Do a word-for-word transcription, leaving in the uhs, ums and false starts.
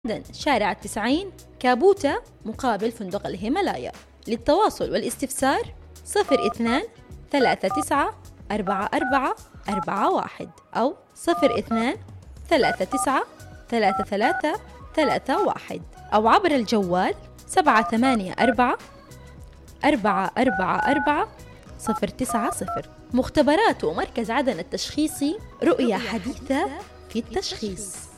لندن شارع التسعين كابوتا مقابل فندق الهيمالايا. للتواصل والاستفسار صفر اثنان ثلاثة تسعة أربعة أربعة أربعة واحد أو صفر اثنان ثلاثة تسعة ثلاثة ثلاثة ثلاثة واحد أو عبر الجوال سبعة ثمانية أربعة أربعة أربعة أربعة صفر تسعة صفر. مختبرات ومركز عدن التشخيصي، رؤية حديثة في التشخيص.